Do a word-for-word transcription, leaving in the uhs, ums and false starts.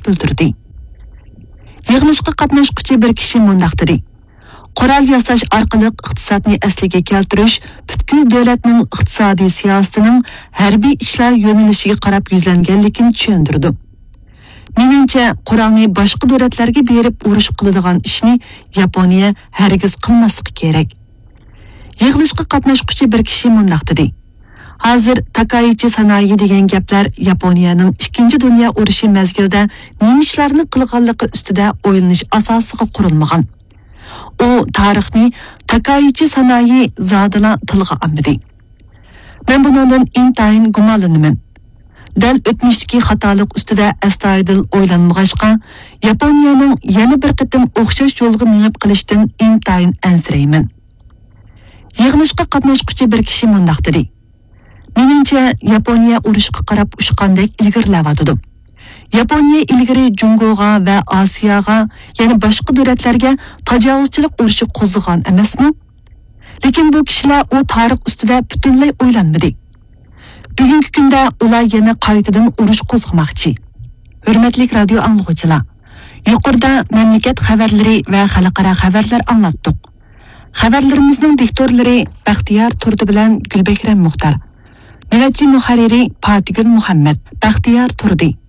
bildirdi. Yig'ilishga qatnashquchi bir kishi mundaq dedi: Qoral yasash orqali iqtisodni asliga keltirish butkul davlatning iqtisodiy siyosatining harbiy ishlar yo'nalishiga qarab yuzlanganligini tushuntirdi. Meningcha, Qurolni boshqa davlatlarga berib urush qiladigan ishni Yaponiya hargiz qilmasligi kerak. Yig'ilishga qatnashquchi bir kishi mundaq dedi: Hozir Takaichi sanoyi degan gaplar Yaponiyaning ikkinchi dunyo urushi mezgilida nima ishlarni qilganligi ustida o'ylanish asosiga qurilmagan. U tarixni Takaichi sanoyi zodila tilga olmadi. Men bundan intayin gumonlanaman. Dal o'tmishdagi xatolik ustida astoydil o'ylanmag'achqa, Yaponiyaning yana bir qitim o'xshash yo'lga minib qilishdan intayin ansirayman. Yig'ilishga qatnashquchi bir kishi mundaq dedi: Meningcha, Yaponiya urushga qarab ushqandek ilgirlayotdi. Yaponiya ilgari Jungoga va Osiyoga, yana boshqa davlatlarga tajovuzchilik urushi qo'zg'agan emasmi? Lekin bu kishilar u tarix ustida butunlay o'ylanmadi. Bugungi kunda ular yana qaytadan urush qo'zg'amoqchi. Hurmatli radio anglovchilar, yuqorida mamlakat xabarlari va xalqaro xabarlar anglatdik. Xabarlarimizning diktorlari Baxtiyor Turdi bilan Gulbakram Muxtar. Navbatchi muharriri Fatigul Muhammad. Baxtiyor Turdi.